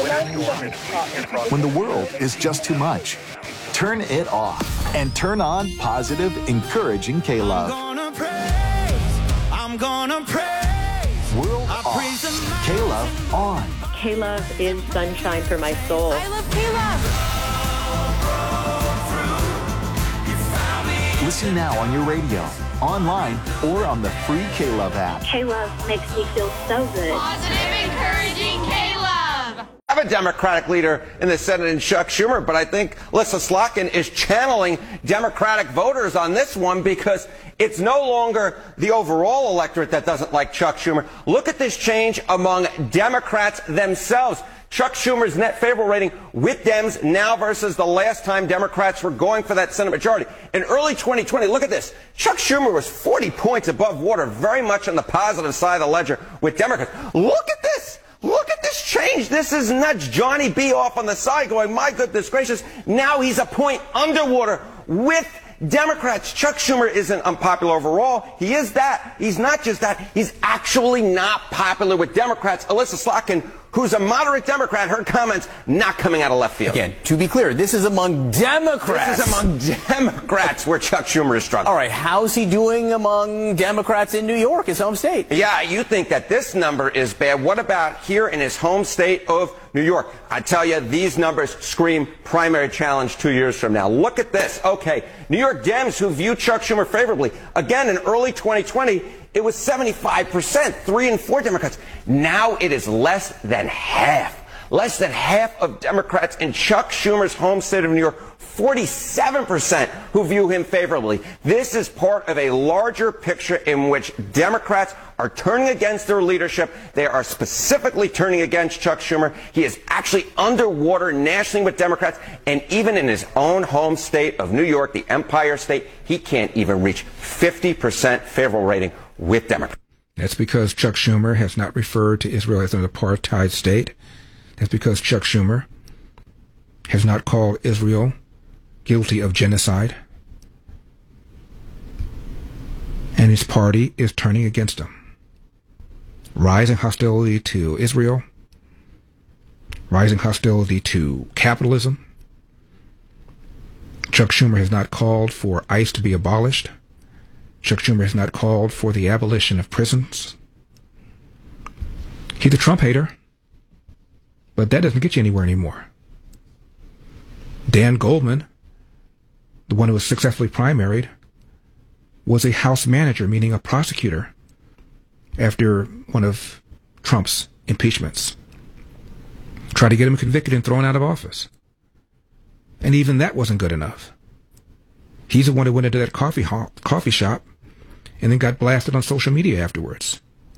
When the world is just too much, turn it off and turn on positive, encouraging K-Love. I'm gonna praise. World off. K-Love on. K-Love is sunshine for my soul. I love K-Love. Listen now on your radio, online, or on the free K-Love app. K-Love makes me feel so good. Positive, encouraging K-Love. I have a Democratic leader in the Senate in Chuck Schumer, but I think Lissa Slotkin is channeling Democratic voters on this one because it's no longer the overall electorate that doesn't like Chuck Schumer. Look at this change among Democrats themselves. Chuck Schumer's net favorable rating with Dems now versus the last time Democrats were going for that Senate majority. In early 2020, look at this. Chuck Schumer was 40 points above water, very much on the positive side of the ledger with Democrats. Look at this. Look at this change. This is nuts. Johnny B off on the side going, my goodness gracious. Now he's a point underwater with Democrats. Chuck Schumer isn't unpopular overall. He is that. He's not just that. He's actually not popular with Democrats. Lissa Slotkin, who's a moderate Democrat, her comments not coming out of left field. Again, to be clear, this is among Democrats. This is among Democrats where Chuck Schumer is struggling. All right, how's he doing among Democrats in New York, his home state? Yeah, you think that this number is bad. What about here in his home state of New York? I tell you, these numbers scream primary challenge 2 years from now. Look at this. Okay, New York Dems who view Chuck Schumer favorably. Again, in early 2020, it was 75%, 3 in 4 Democrats. Now it is less than half. Less than half of Democrats in Chuck Schumer's home state of New York, 47% who view him favorably. This is part of a larger picture in which Democrats are turning against their leadership. They are specifically turning against Chuck Schumer. He is actually underwater nationally with Democrats, and even in his own home state of New York, the Empire State, he can't even reach 50% favorable rating with Democrats. That's because Chuck Schumer has not referred to Israel as an apartheid state. That's because Chuck Schumer has not called Israel guilty of genocide. And his party is turning against him. Rising hostility to Israel, rising hostility to capitalism. Chuck Schumer has not called for ICE to be abolished. Chuck Schumer has not called for the abolition of prisons. He's a Trump hater, but that doesn't get you anywhere anymore. Dan Goldman, the one who was successfully primaried, was a House manager, meaning a prosecutor, after one of Trump's impeachments. Tried to get him convicted and thrown out of office. And even that wasn't good enough. He's the one who went into that coffee shop and then got blasted on social media afterwards.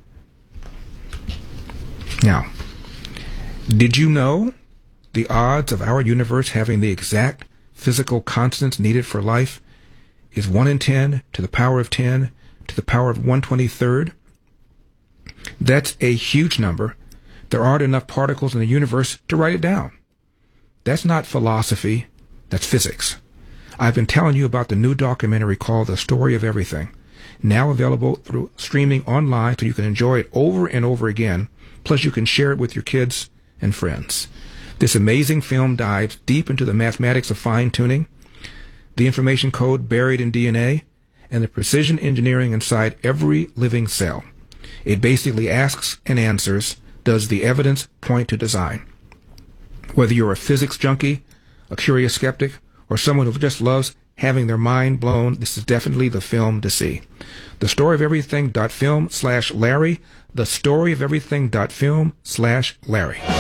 Now, did you know the odds of our universe having the exact physical constants needed for life is 1 in 10 to the power of 10 to the power of 1/23rd? That's a huge number. There aren't enough particles in the universe to write it down. That's not philosophy, that's physics. I've been telling you about the new documentary called The Story of Everything, now available through streaming online so you can enjoy it over and over again, plus you can share it with your kids and friends. This amazing film dives deep into the mathematics of fine-tuning, the information code buried in DNA, and the precision engineering inside every living cell. It basically asks and answers, does the evidence point to design? Whether you're a physics junkie, a curious skeptic, or someone who just loves having their mind blown, this is definitely the film to see. The Story of Everything.film/Larry, the Story of Everything.film/Larry.